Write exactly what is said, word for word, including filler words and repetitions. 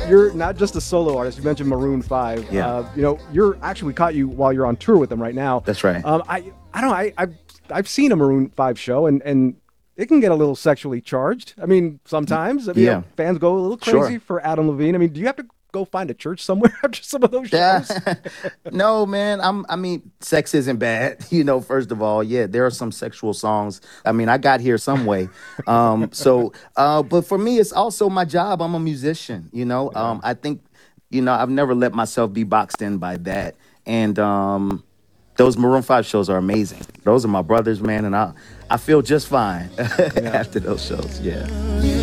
you're not just a solo artist. You mentioned Maroon Five. Yeah. Uh, you know, you're actually we caught you while you're on tour with them right now. That's right. Um, I I don't know. I I've, I've seen a Maroon Five show, and and it can get a little sexually charged. I mean, sometimes. I mean, Yeah. you know, fans go a little Sure. crazy for Adam Levine. I mean, do you have to go find a church somewhere after some of those Yeah. shows? No, man. I'm. I mean, sex isn't bad. You know, first of all, yeah, there are some sexual songs. I mean, I got here some way. Um. So, uh, but for me, it's also my job. I'm a musician. You know. Um. I think, you know, I've never let myself be boxed in by that. And um, those Maroon Five shows are amazing. Those are my brothers, man, and I, I feel just fine after those shows. Yeah.